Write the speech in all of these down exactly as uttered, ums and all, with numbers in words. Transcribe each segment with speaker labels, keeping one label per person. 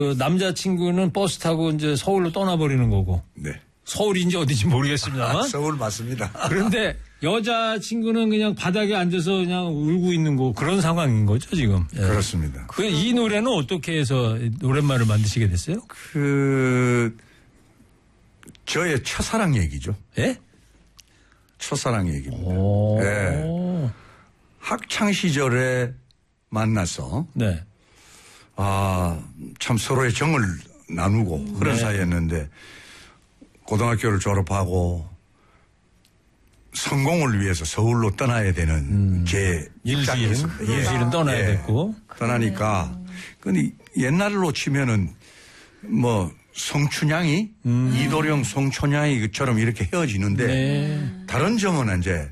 Speaker 1: 그 남자친구는 버스 타고 이제 서울로 떠나버리는 거고.
Speaker 2: 네.
Speaker 1: 서울인지 어딘지 모르겠습니다만.
Speaker 2: 아, 서울 맞습니다.
Speaker 1: 그런데 여자친구는 그냥 바닥에 앉아서 그냥 울고 있는 거 그런 상황인 거죠, 지금. 예.
Speaker 2: 그렇습니다.
Speaker 1: 그 이 노래는 어떻게 해서 노랫말을 만드시게 됐어요?
Speaker 2: 그, 저의 첫사랑 얘기죠.
Speaker 1: 예?
Speaker 2: 첫사랑 얘기입니다.
Speaker 1: 오.
Speaker 2: 예. 학창 시절에 만나서.
Speaker 1: 네.
Speaker 2: 아, 참 서로의 정을 나누고 그런
Speaker 1: 네.
Speaker 2: 사이였는데 고등학교를 졸업하고 성공을 위해서 서울로 떠나야 되는 음. 제
Speaker 1: 일시일은,
Speaker 2: 입장이었습니다.
Speaker 1: 일시일은 떠나야
Speaker 2: 예.
Speaker 1: 됐고.
Speaker 2: 떠나니까. 근데 옛날로 치면은 뭐 성춘향이 음. 이도령 송촌향이처럼 이렇게 헤어지는데
Speaker 1: 네.
Speaker 2: 다른 점은 이제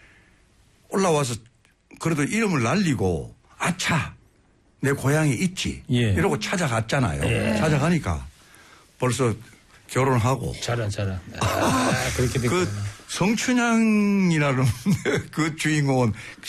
Speaker 2: 올라와서 그래도 이름을 날리고 아차 내 고향에 있지.
Speaker 1: 예.
Speaker 2: 이러고 찾아갔잖아요.
Speaker 1: 예.
Speaker 2: 찾아가니까 벌써 결혼하고.
Speaker 1: 잘한, 잘한. 아, 그렇게 됐구나.
Speaker 2: 그 성춘향이라는 그 주인공은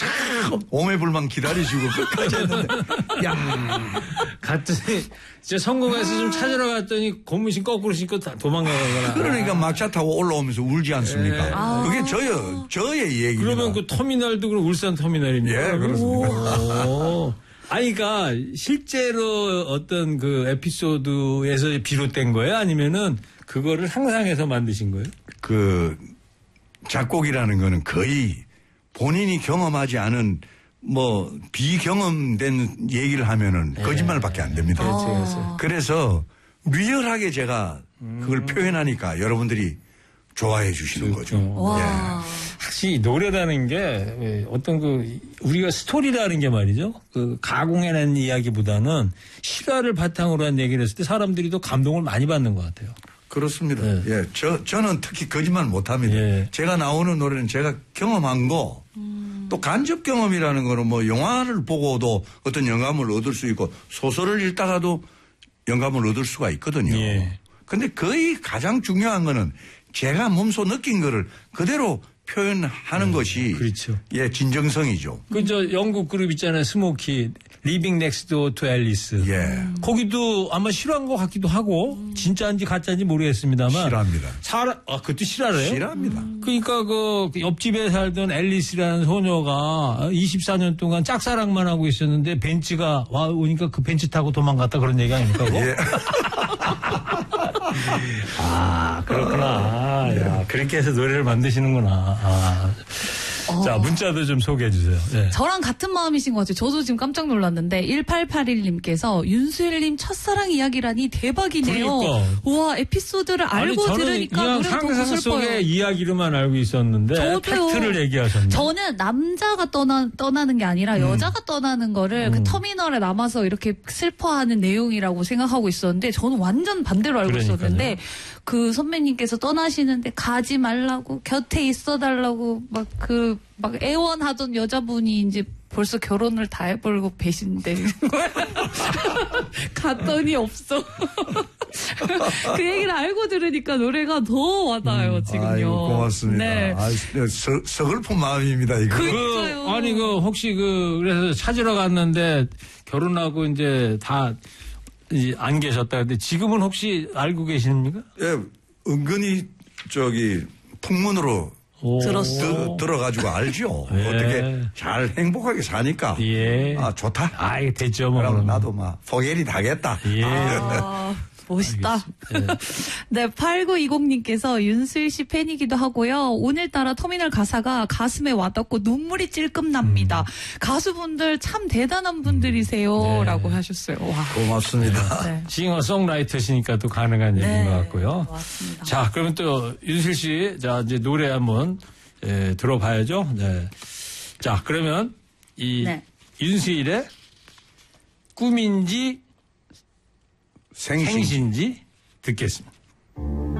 Speaker 2: 오매불망 기다리시고 끝까지 했는데.
Speaker 1: 야 갔더니 이제 성공해서 좀 찾으러 갔더니 고무신 거꾸로 신고 다 도망가거나.
Speaker 2: 그러니까 막차 타고 올라오면서 울지 않습니까?
Speaker 1: 예.
Speaker 3: 아.
Speaker 2: 그게 저의, 저의 얘기입니다.
Speaker 1: 그러면 그 터미널도 그럼 울산 터미널입니까?
Speaker 2: 예, 그렇습니다.
Speaker 1: 오. 아니, 그러니까 실제로 어떤 그 에피소드에서 비롯된 거예요? 아니면은 그거를 상상해서 만드신 거예요?
Speaker 2: 그 작곡이라는 거는 거의 본인이 경험하지 않은 뭐 비경험된 얘기를 하면은
Speaker 1: 예.
Speaker 2: 거짓말밖에 안 됩니다.
Speaker 1: 그렇지, 그렇지.
Speaker 2: 그래서 리얼하게 제가 그걸
Speaker 1: 음.
Speaker 2: 표현하니까 여러분들이 좋아해 주시는 거죠.
Speaker 3: 와.
Speaker 2: 예.
Speaker 1: 확실히 노래라는 게 어떤 그 우리가 스토리라는 게 말이죠. 그 가공해낸 이야기보다는 실화를 바탕으로 한 얘기를 했을 때 사람들이 더 감동을 많이 받는 것 같아요.
Speaker 2: 그렇습니다.
Speaker 1: 네.
Speaker 2: 예, 저 저는 특히 거짓말 못합니다.
Speaker 1: 예.
Speaker 2: 제가 나오는 노래는 제가 경험한 거.
Speaker 3: 음.
Speaker 2: 또 간접 경험이라는 거는 뭐 영화를 보고도 어떤 영감을 얻을 수 있고 소설을 읽다가도 영감을 얻을 수가 있거든요.
Speaker 1: 예.
Speaker 2: 근데 거의 가장 중요한 거는 제가 몸소 느낀 거를 그대로 표현하는
Speaker 1: 음,
Speaker 2: 것이
Speaker 1: 그렇죠.
Speaker 2: 예, 진정성이죠.
Speaker 1: 그 저 영국 그룹 있잖아요. 스모키 리빙 넥스트 투 앨리스.
Speaker 2: 예.
Speaker 1: 거기도 아마 실화인 것 같기도 하고 진짜인지 가짜인지 모르겠습니다만
Speaker 2: 실화입니다.
Speaker 1: 사람 아 그것도 실화래요?
Speaker 2: 실화입니다.
Speaker 1: 그러니까 그 옆집에 살던 앨리스라는 소녀가 이십사 년 동안 짝사랑만 하고 있었는데 벤츠가 와 오니까 그 벤츠 타고 도망갔다 그런 얘기 아닙니까? 그거?
Speaker 2: 예.
Speaker 1: 아 그렇구나. 야, 그렇게 해서 노래를 만드시는구나. 아.
Speaker 3: 어.
Speaker 1: 자 문자도 좀 소개해 주세요. 네.
Speaker 3: 저랑 같은 마음이신 것 같아요. 저도 지금 깜짝 놀랐는데 일팔팔일 님께서 윤수일님 첫사랑 이야기라니 대박이네요.
Speaker 1: 그러니까.
Speaker 3: 우와 에피소드를 알고
Speaker 1: 아니, 저는
Speaker 3: 들으니까
Speaker 1: 그냥
Speaker 3: 노래가 더
Speaker 1: 상상
Speaker 3: 슬퍼요.
Speaker 1: 속의 이야기로만 알고 있었는데
Speaker 3: 저도요.
Speaker 1: 팩트를 얘기하셨네.
Speaker 3: 저는 남자가 떠나, 떠나는 게 아니라 여자가 떠나는 거를 그 터미널에 남아서 이렇게 슬퍼하는 내용이라고 생각하고 있었는데 저는 완전 반대로 알고
Speaker 1: 그러니까요.
Speaker 3: 있었는데 그 선배님께서 떠나시는데 가지 말라고 곁에 있어 달라고 막 그 막 애원하던 여자분이 이제 벌써 결혼을 다 해버리고 배신되는 거야. 갔더니 없어. 그 얘기를 알고 들으니까 노래가 더 와닿아요, 지금요.
Speaker 2: 아이고, 고맙습니다.
Speaker 3: 네.
Speaker 2: 아, 서, 서글픈 마음입니다, 이거.
Speaker 3: 그-
Speaker 1: 그,
Speaker 3: 그러니까요.
Speaker 1: 아니, 그, 혹시 그, 그래서 찾으러 갔는데 결혼하고 이제 다, 이제 안 계셨다. 근데 지금은 혹시 알고 계십니까?
Speaker 2: 예, 은근히 저기 풍문으로
Speaker 1: 오.
Speaker 3: 들었어.
Speaker 2: 드, 들어가지고 알죠.
Speaker 1: 예.
Speaker 2: 어떻게 잘 행복하게 사니까.
Speaker 1: 예.
Speaker 2: 아, 좋다.
Speaker 1: 아이, 됐죠, 뭐.
Speaker 2: 그럼
Speaker 1: 그러면.
Speaker 2: 나도 막 포기리 다겠다.
Speaker 1: 예.
Speaker 3: 아, 멋있다.
Speaker 1: 예.
Speaker 3: 네, 팔구이공 님께서 윤수일 씨 팬이기도 하고요. 오늘따라 터미널 가사가 가슴에 와닿고 눈물이 찔끔 납니다. 가수분들 참 대단한 분들이세요.
Speaker 1: 네.
Speaker 3: 라고 하셨어요. 와.
Speaker 2: 고맙습니다.
Speaker 3: 네.
Speaker 1: 싱어송라이터시니까 또 가능한 얘기인 것 같고요.
Speaker 3: 맞습니다.
Speaker 1: 자, 그러면 또 윤실 씨, 자, 이제 노래 한번 예, 들어봐야죠. 네. 자, 그러면 이
Speaker 3: 네.
Speaker 1: 윤수일의 꿈인지
Speaker 2: 생신.
Speaker 1: 생신지 듣겠습니다.